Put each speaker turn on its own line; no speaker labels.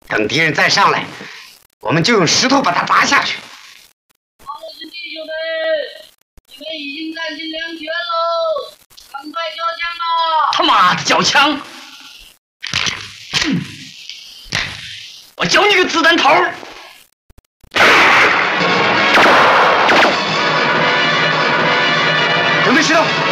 等敌人再上来，我们就用石头把他砸下去。
我是弟兄们，你们已经占尽粮权喽，赶快交枪吧！
他妈的，缴枪！我教你个子弹头！
准备石头。